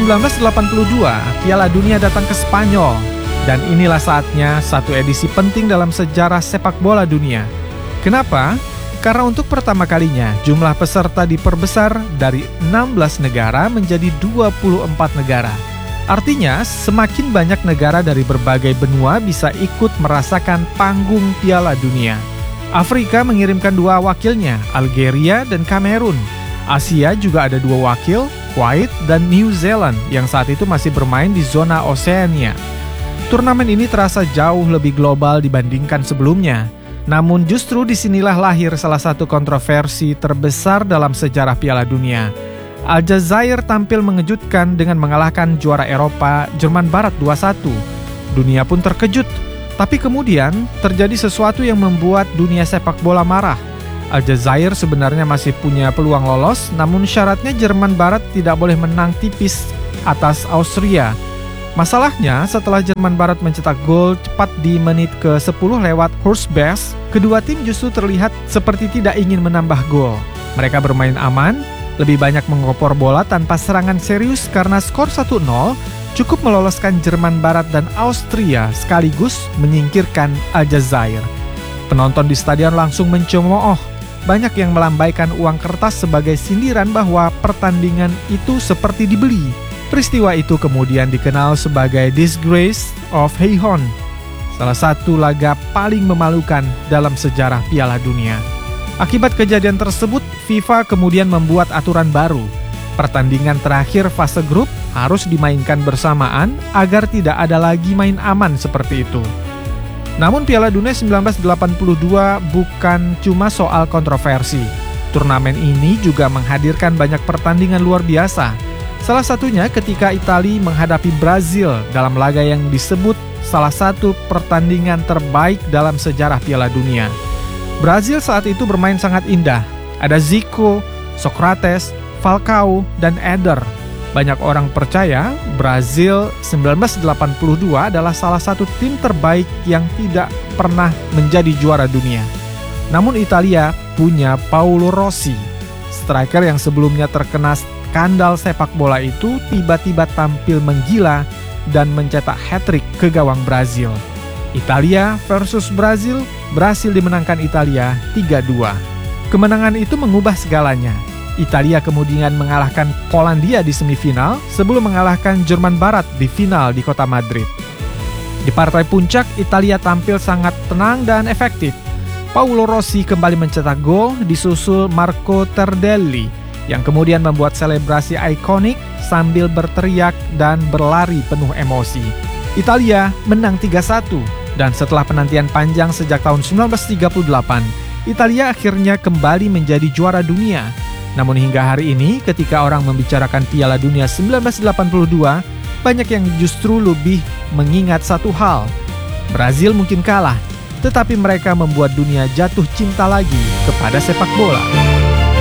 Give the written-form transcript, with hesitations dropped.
1982, Piala Dunia datang ke Spanyol. Dan inilah saatnya satu edisi penting dalam sejarah sepak bola dunia. Kenapa? Karena untuk pertama kalinya jumlah peserta diperbesar dari 16 negara menjadi 24 negara. Artinya semakin banyak negara dari berbagai benua bisa ikut merasakan panggung Piala Dunia. Afrika mengirimkan 2 wakilnya, Algeria dan Kamerun. Asia juga ada 2 wakil, Kuwait dan New Zealand yang saat itu masih bermain di zona Oseania. Turnamen ini terasa jauh lebih global dibandingkan sebelumnya. Namun justru disinilah lahir salah satu kontroversi terbesar dalam sejarah Piala Dunia. Aljazair tampil mengejutkan dengan mengalahkan juara Eropa, Jerman Barat 2-1. Dunia pun terkejut, tapi kemudian terjadi sesuatu yang membuat dunia sepak bola marah. Aljazair sebenarnya masih punya peluang lolos, namun syaratnya Jerman Barat tidak boleh menang tipis atas Austria. Masalahnya, setelah Jerman Barat mencetak gol cepat di menit ke-10 lewat Horst Beck, kedua tim justru terlihat seperti tidak ingin menambah gol. Mereka bermain aman, lebih banyak mengopor bola tanpa serangan serius karena skor 1-0 cukup meloloskan Jerman Barat dan Austria sekaligus menyingkirkan Aljazair. Penonton di stadion langsung mencemooh. Banyak yang melambaikan uang kertas sebagai sindiran bahwa pertandingan itu seperti dibeli. Peristiwa itu kemudian dikenal sebagai Disgrace of Heihon, salah satu laga paling memalukan dalam sejarah Piala Dunia. Akibat kejadian tersebut, FIFA kemudian membuat aturan baru. Pertandingan terakhir fase grup harus dimainkan bersamaan agar tidak ada lagi main aman seperti itu. Namun Piala Dunia 1982 bukan cuma soal kontroversi. Turnamen ini juga menghadirkan banyak pertandingan luar biasa. Salah satunya ketika Italia menghadapi Brazil dalam laga yang disebut salah satu pertandingan terbaik dalam sejarah Piala Dunia. Brazil saat itu bermain sangat indah. Ada Zico, Socrates, Falcao, dan Eder. Banyak orang percaya Brazil 1982 adalah salah satu tim terbaik yang tidak pernah menjadi juara dunia. Namun Italia punya Paolo Rossi, striker yang sebelumnya terkena skandal sepak bola itu tiba-tiba tampil menggila dan mencetak hat-trick ke gawang Brazil. Italia versus Brazil berhasil dimenangkan Italia 3-2. Kemenangan itu mengubah segalanya. Italia kemudian mengalahkan Polandia di semifinal sebelum mengalahkan Jerman Barat di final di kota Madrid. Di partai puncak, Italia tampil sangat tenang dan efektif. Paolo Rossi kembali mencetak gol disusul Marco Tardelli yang kemudian membuat selebrasi ikonik sambil berteriak dan berlari penuh emosi. Italia menang 3-1 dan setelah penantian panjang sejak tahun 1938, Italia akhirnya kembali menjadi juara dunia. Namun hingga hari ini ketika orang membicarakan Piala Dunia 1982, banyak yang justru lebih mengingat satu hal. Brazil mungkin kalah, tetapi mereka membuat dunia jatuh cinta lagi kepada sepak bola.